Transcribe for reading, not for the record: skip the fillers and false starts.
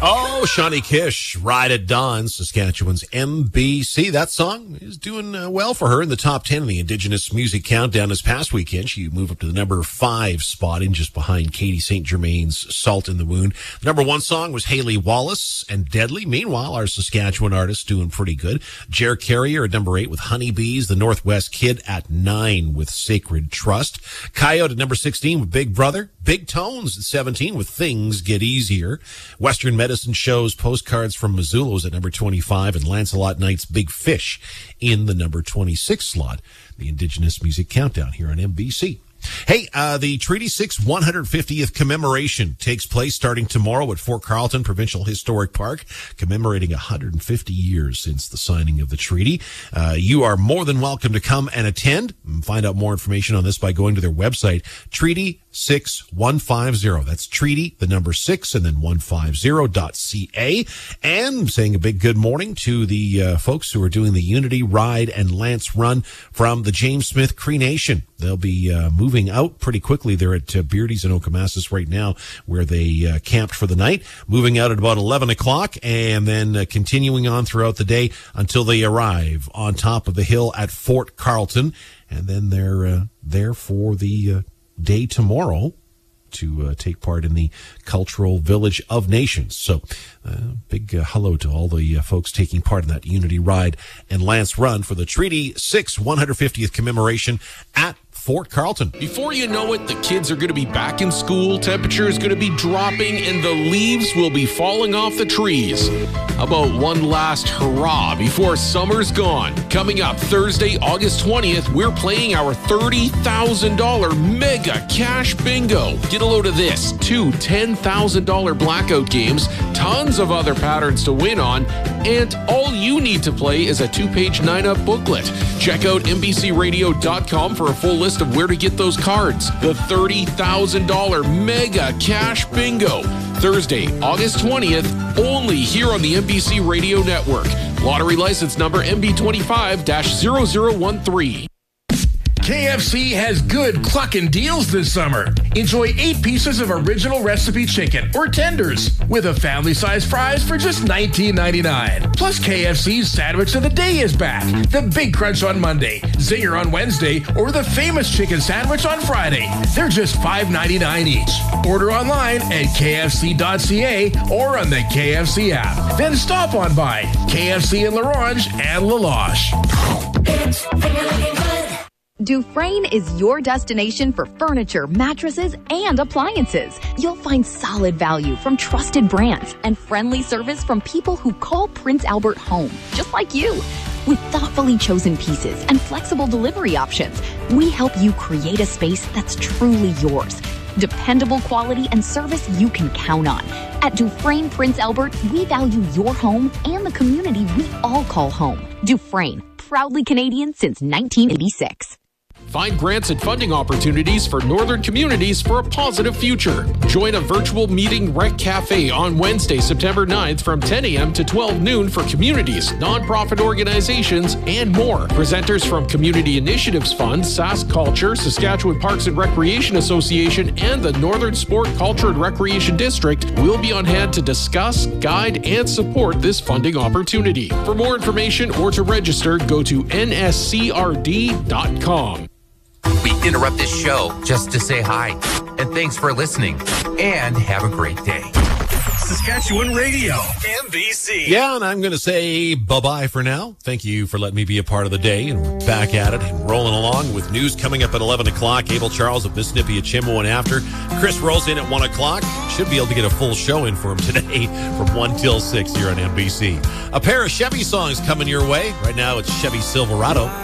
Oh, Shawnee Kish, Ride at Dawn, Saskatchewan's MBC. That song is doing well for her in the top 10 in the Indigenous Music Countdown this past weekend. She moved up to the number 5 spot in just behind Katie St. Germain's Salt in the Wound. The number 1 song was Haley Wallace and Deadly. Meanwhile, our Saskatchewan artist doing pretty good. Jer Carrier at number 8 with Honeybees. The Northwest Kid at 9 with Sacred Trust. Coyote at number 16 with Big Brother. Big Tones at 17 with Things Get Easier. Western Medicine Show's Postcards from Missoula's at number 25, and Lancelot Knight's Big Fish in the number 26 slot. The Indigenous Music Countdown here on MBC. Hey, the Treaty 6 150th commemoration takes place starting tomorrow at Fort Carlton Provincial Historic Park, commemorating 150 years since the signing of the treaty. You are more than welcome to come and attend. Find out more information on this by going to their website, Treaty 6150. That's Treaty, the number 6, and then 150.ca. And saying a big good morning to the folks who are doing the Unity Ride and Lance Run from the James Smith Cree Nation. They'll be moving out pretty quickly. They're at Beardy's in Okamassis right now, where they camped for the night. Moving out at about 11 o'clock, and then continuing on throughout the day until they arrive on top of the hill at Fort Carlton. And then they're there for the day tomorrow to take part in the Cultural Village of Nations. So big hello to all the folks taking part in that Unity Ride and Lance Run for the Treaty 6 150th commemoration at Fort Carlton. Before you know it, the kids are going to be back in school, temperature is going to be dropping, and the leaves will be falling off the trees. How about one last hurrah before summer's gone? Coming up Thursday, August 20th, we're playing our $30,000 mega cash bingo. Get a load of this: 2 $10,000 blackout games, tons of other patterns to win on, and all you need to play is a 2-page 9-up booklet. Check out NBCRadio.com for a full list of where to get those cards. The $30,000 mega cash bingo. Thursday, August 20th, only here on the NBC Radio Network. Lottery license number MB25-0013. KFC has good cluckin' deals this summer. Enjoy 8 pieces of original recipe chicken or tenders with a family-sized fries for just $19.99. Plus, KFC's Sandwich of the Day is back. The Big Crunch on Monday, Zinger on Wednesday, or the famous chicken sandwich on Friday. They're just $5.99 each. Order online at kfc.ca or on the KFC app. Then stop on by KFC in Larange and LaLoche. Dufresne is your destination for furniture, mattresses, and appliances. You'll find solid value from trusted brands and friendly service from people who call Prince Albert home, just like you. With thoughtfully chosen pieces and flexible delivery options, we help you create a space that's truly yours. Dependable quality and service you can count on. At Dufresne Prince Albert, we value your home and the community we all call home. Dufresne, proudly Canadian since 1986. Find grants and funding opportunities for northern communities for a positive future. Join a virtual meeting Rec Cafe on Wednesday, September 9th from 10 a.m. to 12 noon for communities, nonprofit organizations, and more. Presenters from Community Initiatives Fund, Sask Culture, Saskatchewan Parks and Recreation Association, and the Northern Sport, Culture and Recreation District will be on hand to discuss, guide, and support this funding opportunity. For more information or to register, go to nscrd.com. We interrupt this show just to say hi. And thanks for listening. And have a great day. Saskatchewan Radio, MBC. Yeah, and I'm going to say bye-bye for now. Thank you for letting me be a part of the day. And we're back at it and rolling along with news coming up at 11 o'clock. Abel Charles of Bisnippy at Chimmo and after. Chris rolls in at 1 o'clock. Should be able to get a full show in for him today from 1 till 6 here on NBC. A pair of Chevy songs coming your way. Right now it's Chevy Silverado.